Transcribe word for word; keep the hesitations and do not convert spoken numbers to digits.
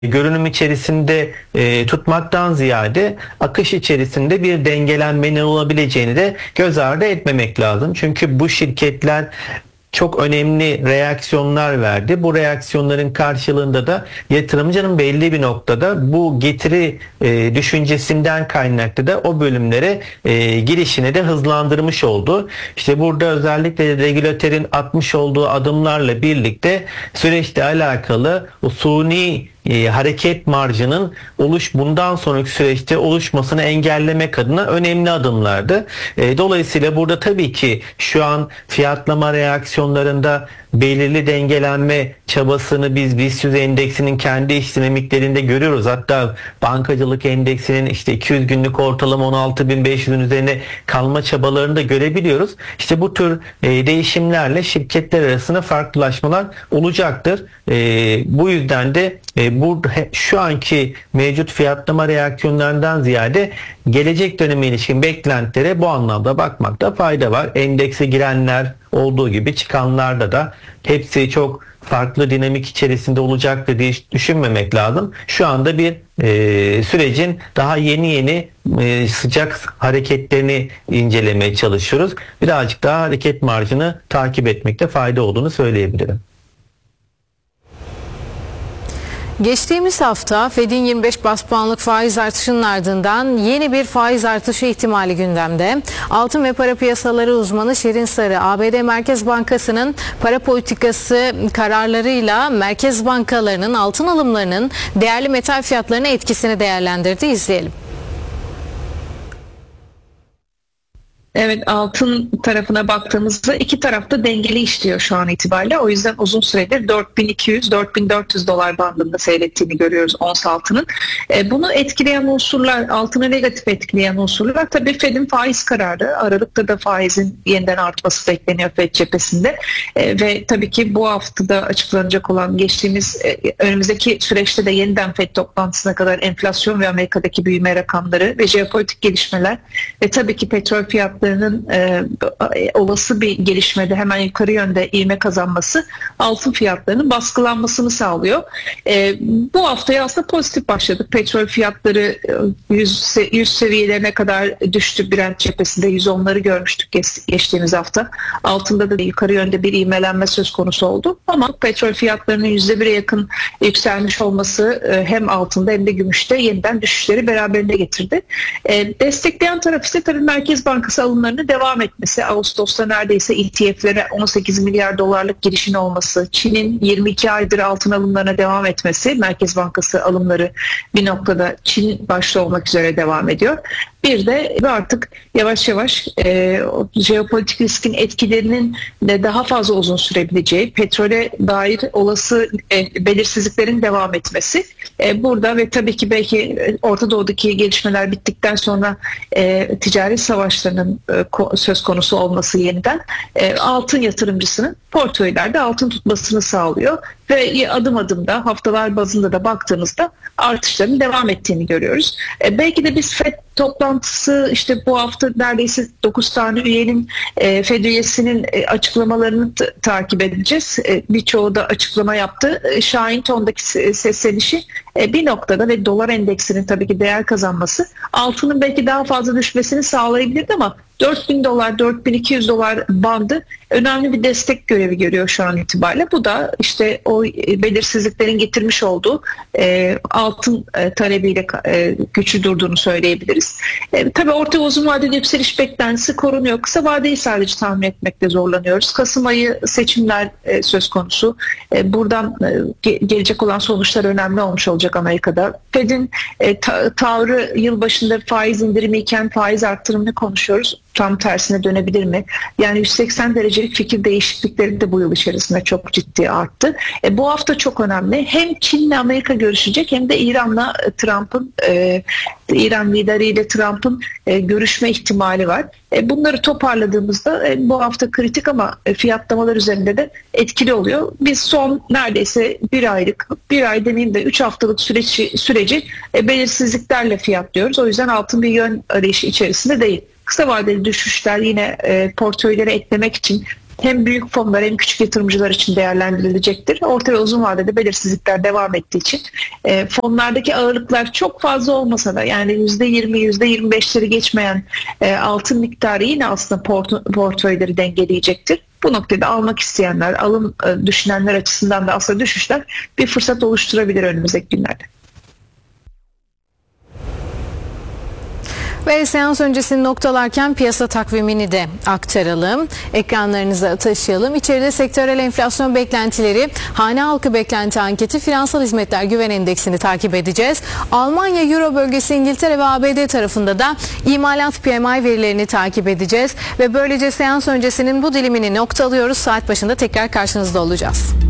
görünüm içerisinde e, tutmaktan ziyade akış içerisinde bir dengelenmenin olabileceğini de göz ardı etmemek lazım. Çünkü bu şirketler çok önemli reaksiyonlar verdi. Bu reaksiyonların karşılığında da yatırımcının belli bir noktada bu getiri e, düşüncesinden kaynaklı da o bölümlere e, girişine de hızlandırmış oldu. İşte burada özellikle regülatörün atmış olduğu adımlarla birlikte süreçle alakalı o suni E, hareket marjının oluş bundan sonraki süreçte oluşmasını engellemek adına önemli adımlardı. E, dolayısıyla burada tabii ki şu an fiyatlama reaksiyonlarında belirli dengelenme çabasını biz BIST yüz endeksinin kendi iş dinamiklerinde görüyoruz. Hatta bankacılık endeksinin işte iki yüz günlük ortalama on altı bin beş yüzün üzerine kalma çabalarını da görebiliyoruz. İşte bu tür e, değişimlerle şirketler arasında farklılaşmalar olacaktır. E, bu yüzden de e, bu şu anki mevcut fiyatlama reaksiyonlarından ziyade gelecek döneme ilişkin beklentilere bu anlamda bakmakta fayda var. Endekse girenler olduğu gibi çıkanlarda da hepsi çok farklı dinamik içerisinde olacaktır diye düşünmemek lazım. Şu anda bir e, sürecin daha yeni yeni e, sıcak hareketlerini incelemeye çalışıyoruz. Birazcık daha hareket marjını takip etmekte fayda olduğunu söyleyebilirim. Geçtiğimiz hafta Fed'in yirmi beş bas puanlık faiz artışının ardından yeni bir faiz artışı ihtimali gündemde. Altın ve para piyasaları uzmanı Şirin Sarı, A B D Merkez Bankası'nın para politikası kararlarıyla merkez bankalarının altın alımlarının değerli metal fiyatlarına etkisini değerlendirdi. İzleyelim. Evet, altın tarafına baktığımızda iki tarafta dengeli işliyor şu an itibariyle. O yüzden uzun süredir dört bin iki yüz dört bin dört yüz dolar bandında seyrettiğini görüyoruz ons altının. E, bunu etkileyen unsurlar, altını negatif etkileyen unsurlar tabii Fed'in faiz kararı. Aralıkta da faizin yeniden artması bekleniyor Fed cephesinde. E, ve tabii ki bu haftada açıklanacak olan geçtiğimiz e, önümüzdeki süreçte de yeniden Fed toplantısına kadar enflasyon ve Amerika'daki büyüme rakamları ve jeopolitik gelişmeler ve tabii ki petrol fiyatları E, olası bir gelişmede hemen yukarı yönde ivme kazanması altın fiyatlarının baskılanmasını sağlıyor. E, bu haftaya aslında pozitif başladık. Petrol fiyatları yüz, yüz seviyelerine kadar düştü. Brent cephesinde yüz onları görmüştük geç, geçtiğimiz hafta. Altında da yukarı yönde bir ivmelenme söz konusu oldu. Ama petrol fiyatlarının yüzde bire yakın yükselmiş olması e, hem altında hem de gümüşte yeniden düşüşleri beraberinde getirdi. E, destekleyen taraf ise tabii Merkez Bankası alımlarının devam etmesi. Ağustos'ta neredeyse E T F'lere on sekiz milyar dolarlık girişin olması, Çin'in yirmi iki aydır altın alımlarına devam etmesi, Merkez Bankası alımları bir noktada Çin başta olmak üzere devam ediyor. Bir de artık yavaş yavaş e, jeopolitik riskin etkilerinin de daha fazla uzun sürebileceği, petrole dair olası e, belirsizliklerin devam etmesi e, burada ve tabii ki belki Orta Doğu'daki gelişmeler bittikten sonra e, ticaret savaşlarının e, ko, söz konusu olması yeniden e, altın yatırımcısının portföylerde altın tutmasını sağlıyor ve adım adım da haftalar bazında da baktığımızda artışların devam ettiğini görüyoruz. E, belki de biz Fed toplantısı işte bu hafta neredeyse dokuz tane üyenin e, Fed üyesinin e, açıklamalarını t- takip edeceğiz. E, birçoğu da açıklama yaptı. E, şahin tondaki seslenişi e, bir noktada ve dolar endeksinin tabii ki değer kazanması altının belki daha fazla düşmesini sağlayabilirdi ama dört bin dolar, dört bin iki yüz dolar bandı önemli bir destek görevi görüyor şu an itibariyle. Bu da işte o belirsizliklerin getirmiş olduğu e, altın e, talebiyle e, güçlü durduğunu söyleyebiliriz. E, tabii orta uzun vadeli yükseliş beklentisi korunuyor. Kısa vadeyi sadece tahmin etmekte zorlanıyoruz. Kasım ayı seçimler e, söz konusu. E, buradan e, ge- gelecek olan sonuçlar önemli olmuş olacak Amerika'da. Fed'in e, ta- tavrı yılbaşında faiz indirimi iken faiz arttırımını konuşuyoruz. Tam tersine dönebilir mi? Yani yüz seksen derecelik fikir değişiklikleri de bu yıl içerisinde çok ciddi arttı. E, bu hafta çok önemli. Hem Çin'le Amerika görüşecek hem de İran'la Trump'ın e, İran lideriyle Trump'ın e, görüşme ihtimali var. E, bunları toparladığımızda e, bu hafta kritik ama e, fiyatlamalar üzerinde de etkili oluyor. Biz son neredeyse bir aylık, bir ay demeyeyim de üç haftalık süreci, süreci e, belirsizliklerle fiyatlıyoruz. O yüzden altın bir yön arayışı içerisinde değil. Kısa vadeli düşüşler yine e, portföylere eklemek için hem büyük fonlar hem küçük yatırımcılar için değerlendirilecektir. Orta ve uzun vadede belirsizlikler devam ettiği için e, fonlardaki ağırlıklar çok fazla olmasa da yani yüzde yirmi yüzde yirmi beşleri geçmeyen e, altın miktarı yine aslında port- portföyleri dengeleyecektir. Bu noktada almak isteyenler, alım e, düşünenler açısından da aslında düşüşler bir fırsat oluşturabilir önümüzdeki günlerde. Ve seans öncesini noktalarken piyasa takvimini de aktaralım. Ekranlarınıza taşıyalım. İçeride sektörel enflasyon beklentileri, hane halkı beklenti anketi, finansal hizmetler güven endeksini takip edeceğiz. Almanya, Euro bölgesi, İngiltere ve A B D tarafında da imalat P M I verilerini takip edeceğiz. Ve böylece seans öncesinin bu dilimini noktalıyoruz. Saat başında tekrar karşınızda olacağız.